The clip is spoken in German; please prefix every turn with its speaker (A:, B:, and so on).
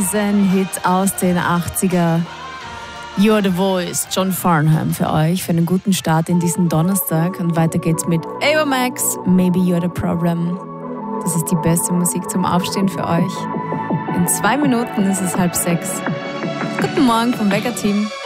A: Riesenhit aus den 80er. You're the Voice, John Farnham für euch, für einen guten Start in diesen Donnerstag. Und weiter geht's mit Ava Max, Maybe You're the Problem. Das ist die beste Musik zum Aufstehen für euch. In 2 Minuten ist es 5:30. Guten Morgen vom Wecker-Team.